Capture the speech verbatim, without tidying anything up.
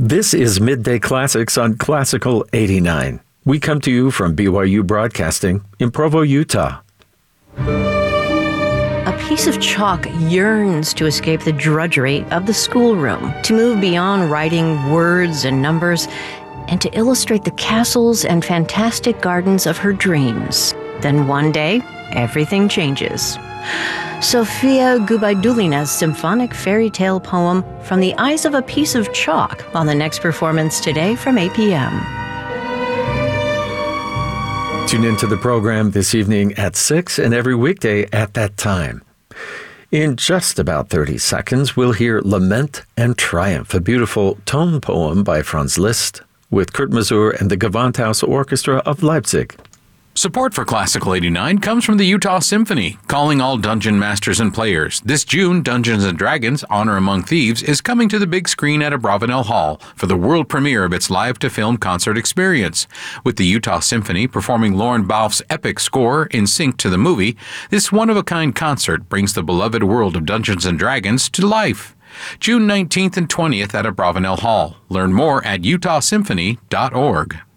This is Midday Classics on Classical eighty-nine. We come to you from B Y U Broadcasting in Provo, Utah. A piece of chalk yearns to escape the drudgery of the schoolroom, to move beyond writing words and numbers, and to illustrate the castles and fantastic gardens of her dreams. Then one day, everything changes. Sofia Gubaidulina's symphonic fairy tale poem, From the Eyes of a Piece of Chalk, on the next performance today from eight p.m. Tune into the program this evening at six and every weekday at that time. In just about thirty seconds, we'll hear Lament and Triumph, a beautiful tone poem by Franz Liszt, with Kurt Masur and the Gewandhaus Orchestra of Leipzig. Support for Classical eighty-nine comes from the Utah Symphony, calling all dungeon masters and players. This June, Dungeons and Dragons: Honor Among Thieves is coming to the big screen at Abravanel Hall for the world premiere of its live-to-film concert experience. With the Utah Symphony performing Lorne Balfe's epic score in sync to the movie, this one-of-a-kind concert brings the beloved world of Dungeons and Dragons to life. June nineteenth and twentieth at Abravanel Hall. Learn more at utah symphony dot org.